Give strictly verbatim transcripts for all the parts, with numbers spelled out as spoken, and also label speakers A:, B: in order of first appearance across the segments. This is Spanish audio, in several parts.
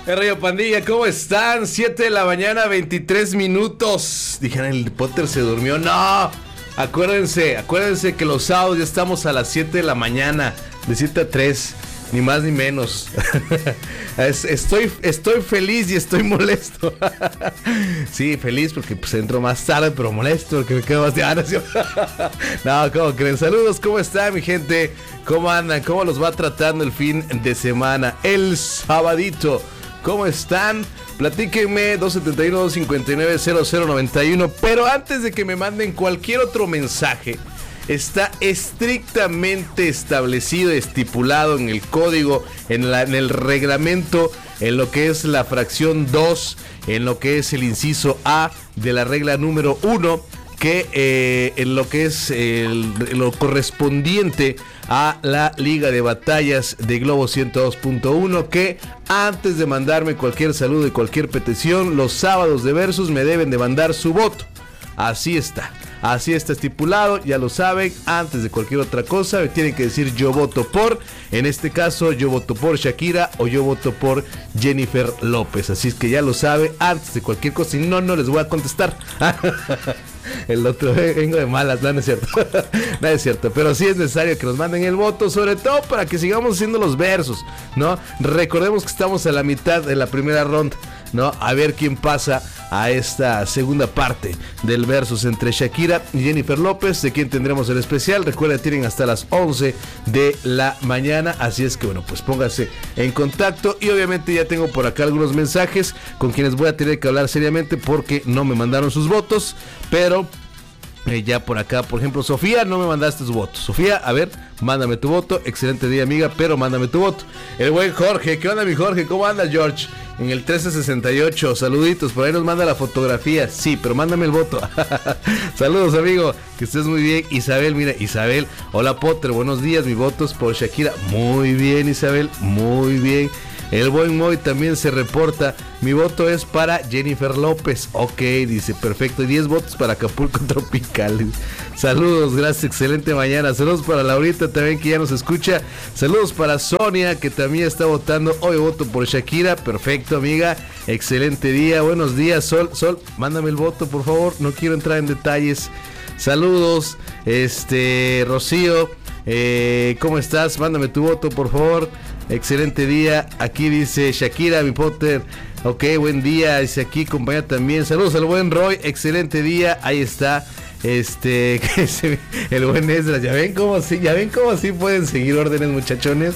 A: El Rayo Pandilla, ¿cómo están? siete de la mañana, veintitrés minutos. Dijeron, el Potter se durmió. No, acuérdense, acuérdense que los sábados ya estamos a las siete de la mañana, de siete a tres, ni más ni menos. Estoy, estoy feliz y estoy molesto. Sí, feliz porque pues entro más tarde, pero molesto porque me quedo más de... No, ¿cómo creen? Saludos, ¿cómo está mi gente? ¿Cómo andan? ¿Cómo los va tratando el fin de semana? El sabadito. ¿Cómo están? Platíquenme, dos siete uno, dos cinco nueve, cero cero nueve uno. Pero antes de que me manden cualquier otro mensaje, está estrictamente establecido, estipulado en el código, en, la, en el reglamento, en lo que es la fracción dos, en lo que es el inciso A de la regla número uno, que eh, en lo que es el, lo correspondiente a la Liga de Batallas de Globo ciento dos punto uno, que antes de mandarme cualquier saludo y cualquier petición, los sábados de Versus me deben de mandar su voto. Así está, así está estipulado, ya lo saben. Antes de cualquier otra cosa me tienen que decir yo voto por, en este caso yo voto por Shakira o yo voto por Jennifer López. Así es que ya lo saben, antes de cualquier cosa, y no, no les voy a contestar. El otro, vengo de malas, no, no es cierto. No es cierto, pero sí es necesario que nos manden el voto, sobre todo para que sigamos haciendo los versos, ¿no? Recordemos que estamos a la mitad de la primera ronda, ¿no? A ver quién pasa a esta segunda parte del versus entre Shakira y Jennifer López, de quien tendremos el especial. Recuerden, tienen hasta las once de la mañana, así es que bueno, pues pónganse en contacto. Y obviamente ya tengo por acá algunos mensajes con quienes voy a tener que hablar seriamente porque no me mandaron sus votos, pero Eh, ya por acá, por ejemplo, Sofía, no me mandaste tu voto. Sofía, a ver, mándame tu voto. Excelente día, amiga, pero mándame tu voto. El buen Jorge, ¿qué onda, mi Jorge? ¿Cómo andas, George? En el trece sesenta y ocho, saluditos, por ahí nos manda la fotografía. Sí, pero mándame el voto. Saludos, amigo, que estés muy bien. Isabel, mira, Isabel, hola Potter, buenos días, mi voto es por Shakira. Muy bien, Isabel, muy bien. El buen Moy también se reporta. Mi voto es para Jennifer López. Ok, dice, perfecto. diez votos para Acapulco Tropical. Saludos, gracias, excelente mañana. Saludos para Laurita también, que ya nos escucha. Saludos para Sonia, que también está votando. Hoy voto por Shakira. Perfecto, amiga. Excelente día. Buenos días, Sol. Sol, mándame el voto, por favor. No quiero entrar en detalles. Saludos, este, Rocío. Eh, ¿Cómo estás? Mándame tu voto, por favor. Excelente día. Aquí dice Shakira, mi Potter. Ok, buen día. Dice aquí, compañía también. Saludos al buen Roy. Excelente día. Ahí está. Este, el buen Esdras. Ya ven cómo sí, ya ven cómo sí pueden seguir órdenes, muchachones.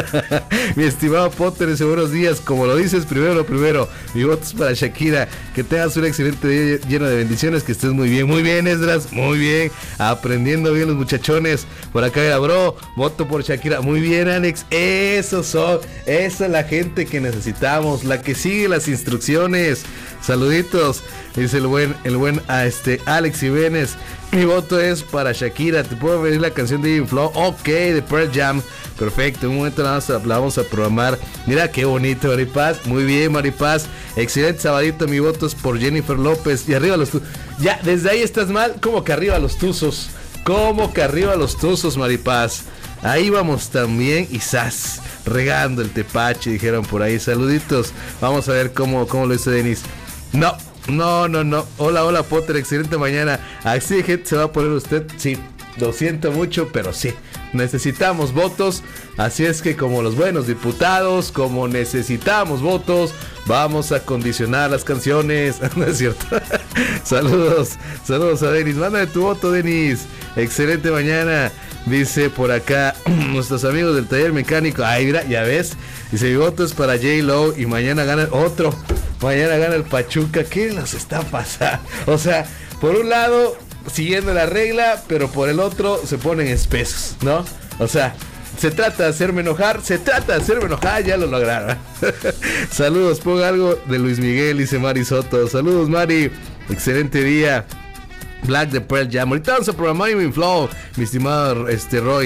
A: Mi estimado Potter, dice buenos días. Como lo dices, primero lo primero. Mi voto es para Shakira. Que tengas un excelente día lleno de bendiciones. Que estés muy bien. Muy bien, Esdras. Muy bien. Aprendiendo bien los muchachones. Por acá era, bro. Voto por Shakira. Muy bien, Alex. Eso son. Esa es la gente que necesitamos. La que sigue las instrucciones. Saluditos. Dice el buen, el buen a este Alex Jiménez. Mi voto es para Shakira. ¿Te puedo pedir la canción de Even Flow? Ok, de Pearl Jam. Perfecto, en un momento la vamos a, la vamos a programar. Mira qué bonito, Maripaz. Muy bien, Maripaz. Excelente sabadito. Mi voto es por Jennifer López. Y arriba los tuzos. Ya, desde ahí estás mal. ¿Cómo que arriba los tuzos? ¿Cómo que arriba los tuzos, Maripaz? Ahí vamos también. Y zas, regando el tepache, dijeron por ahí. Saluditos. Vamos a ver cómo, cómo lo dice Denis. No. No, no, no. Hola, hola, Potter. Excelente mañana. Así de gente se va a poner usted. Sí, lo siento mucho, pero sí. Necesitamos votos. Así es que, como los buenos diputados, como necesitamos votos, vamos a condicionar las canciones. No es cierto. Saludos. Saludos a Denis. Mándame tu voto, Denis. Excelente mañana. Dice por acá nuestros amigos del taller mecánico. Ay, mira, ya ves. Dice, mi voto es para J-Lo y mañana gana otro. Mañana gana el Pachuca. ¿Qué nos está pasando? O sea, por un lado, siguiendo la regla, pero por el otro se ponen espesos, ¿no? O sea, se trata de hacerme enojar, se trata de hacerme enojar, ya lo lograron. Saludos, ponga algo de Luis Miguel, dice Mari Soto. Saludos, Mari. Excelente día. Black de Pearl Jam. Ahorita vamos a programar Even Flow, mi estimado este Roy.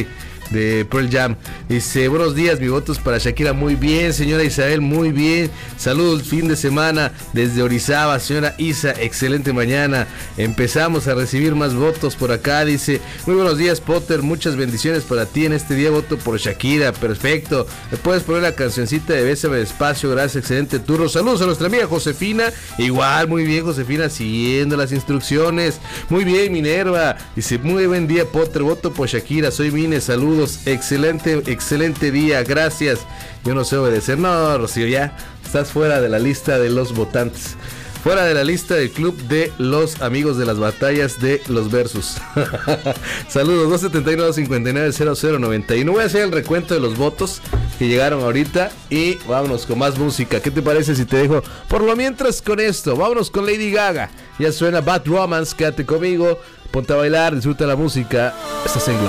A: de Pearl Jam. Dice, buenos días, mi voto es para Shakira. Muy bien, señora Isabel, muy bien. Saludos, fin de semana desde Orizaba, señora Isa, excelente mañana. Empezamos a recibir más votos por acá. Dice, muy buenos días, Potter, muchas bendiciones para ti en este día. Voto por Shakira, perfecto. ¿Me puedes poner la cancioncita de Bésame Despacio? Gracias, excelente turno. Saludos a nuestra amiga Josefina. Igual, muy bien, Josefina, siguiendo las instrucciones. Muy bien, Minerva. Dice, muy buen día, Potter, voto por Shakira. Soy Mine, saludos. Excelente, excelente día, gracias. Yo no sé obedecer. No, Rocío, ya estás fuera de la lista de los votantes. Fuera de la lista del club de los amigos de las batallas de los versus. Saludos, dos setenta y nueve, cincuenta y nueve, cero cero noventa y uno. Voy a hacer el recuento de los votos que llegaron ahorita y vámonos con más música. ¿Qué te parece si te dejo por lo mientras con esto? Vámonos con Lady Gaga. Ya suena Bad Romance, quédate conmigo, ponte a bailar, disfruta la música. Estás en Globo.